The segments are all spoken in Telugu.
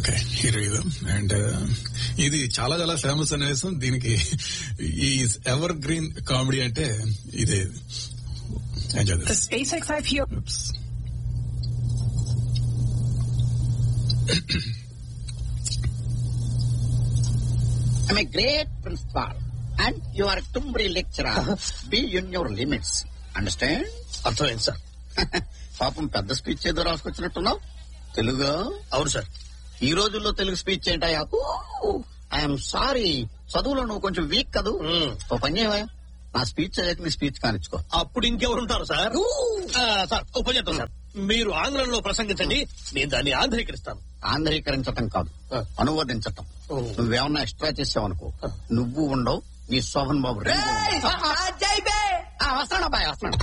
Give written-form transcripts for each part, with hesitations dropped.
Okay, heroism. అండ్ ఇది చాలా చాలా ఫేమస్ అనేసి దీనికి ఈ ఎవర్ గ్రీన్ కామెడీ అంటే ఇదే. Enjoy The SpaceX IPO. I'm a great principal and you are a Tumbri lecturer. Be in your limits. Understand? అర్థమైంది సార్. పాపం పెద్ద స్పీచ్ ఏదో రాసుకొచ్చినట్టున్నావు. తెలుగు? అవును సార్. ఈ రోజుల్లో తెలుగు స్పీచ్ ఏంటయ్యా? ఐఎమ్ సారీ, చదువులో నువ్వు కొంచెం వీక్ కదూ. ఓ పని చేయవా, నా స్పీచ్ చదివాక నీ స్పీచ్ కానిచ్చుకో. అప్పుడు ఇంకెవరు ఉంటారు సార్? సార్ ఉపజెప్తాను సార్, మీరు ఆంగ్లంలో ప్రసంగించండి, నేను దాన్ని ఆంధ్రీకరిస్తాను. ఆంధ్రీకరించటం కాదు, అనువదించటం. నువ్వేమన్నా ఎక్స్ట్రా చేసావనుకో, నువ్వు ఉండవు, నీ శోభన్ బాబు వస్తాడు. అబ్బాయి వస్తున్నాడు.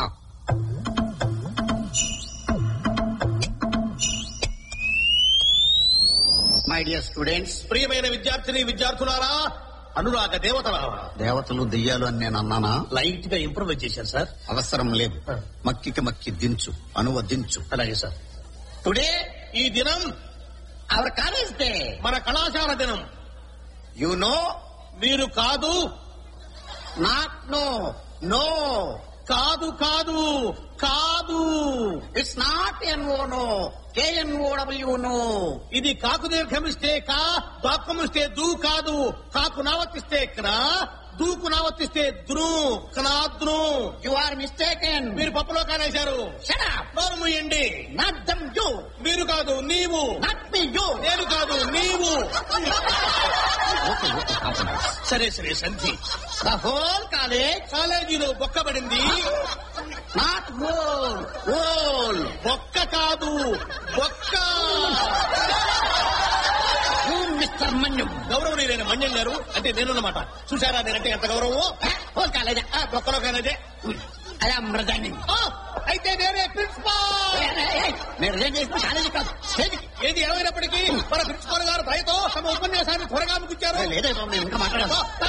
మై డియర్ స్టూడెంట్స్, ప్రియమైన విద్యార్థిని విద్యార్థులారా, అనురాగ దేవతలారా. దేవతలు దెయ్యాలు అని నేను అన్నానా? లైట్ గా ఇంప్రూవైజ్ చేశాను సార్. అవసరం లేదు, మక్కికి మక్కి దించు, అనువదించు. అలాగే సార్. టుడే ఈ దినం అవర్ కాలేజ్ డే, మన కళాశాల దినం. యు నో, మీరు కాదు, నాట్ నో, నో కాదు కాదు కాదు, it's not NO no, KNOW no. ఇది కాకు దీర్ఘమిస్తే కా, దాక్కమిస్తే దూ కాదు. కాకు నావర్తిస్తే క్రా, దూకు నావర్తిస్తే ద్రు, క్నాద్రు. You are mistaken. మీరు పప్పులో కానేశారు. Shut up. నోరు మూయండి. Not dum you. మీరు కాదు నీవు. Not me you. నేను కాదు నీవు. సరే సరే సంధి. The whole college. కాలేజీలో బొక్కబడింది. Not whole, whole. బొక్క కాదు బొక్క. మిస్టర్ మన్యం. గౌరవనీయులైన మన్యం గారు అంటే నేనున్నమాట. చూసారా నేనంటే ఎంత గౌరవం. Whole college. బొక్కలో కాలేజే. I am resigning. అయితే నేనే ప్రిన్సిపాల్. నేను రిజైన్ చేసిన కాలేజీ కాదు. ఏది ఏమైనప్పటికీ మన ప్రిన్సిపాల్ గారు దయతో తమ ఉపన్యాసాన్ని త్వరగా ముగించారు. లేదే, నేను ఇంకా మాట్లాడాను.